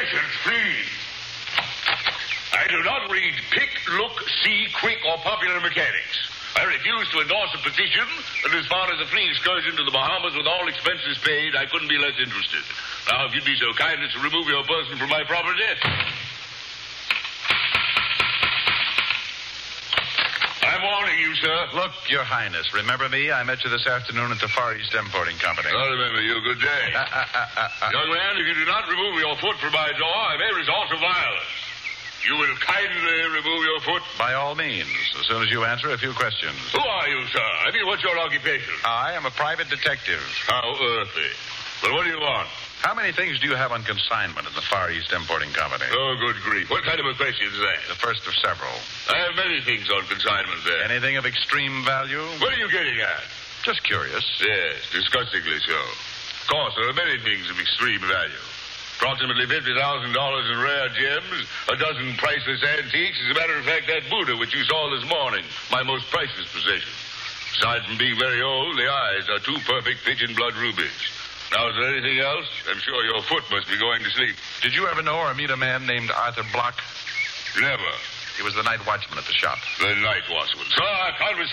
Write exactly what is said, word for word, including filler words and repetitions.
Patience, please. I do not read pick, look, see, quick, or popular mechanics. I refuse to endorse a petition that as far as a free excursion to the Bahamas with all expenses paid, I couldn't be less interested. Now, if you'd be so kind as to remove your person from my property. I'm warning you, sir. Look, Your Highness, remember me? I met you this afternoon at the Far East Importing Company. I remember you. Good day. Uh, uh, uh, uh, uh. Young man, if you do not remove your foot from my door, I may resort to violence. You will kindly remove your foot? By all means, as soon as you answer a few questions. Who are you, sir? I mean, what's your occupation? I am a private detective. How earthly. Well, what do you want? How many things do you have on consignment at the Far East Importing Company? Oh, good grief. What kind of a question is that? The first of several. I have many things on consignment there. Anything of extreme value? What are you getting at? Just curious. Yes, disgustingly so. Of course, there are many things of extreme value. Approximately fifty thousand dollars in rare gems, a dozen priceless antiques. As a matter of fact, that Buddha which you saw this morning, my most priceless possession. Aside from being very old, the eyes are two perfect pigeon-blood rubies. Now, is there anything else? I'm sure your foot must be going to sleep. Did you ever know or meet a man named Arthur Block? Never. He was the night watchman at the shop. The night watchman. Sir, our conversation...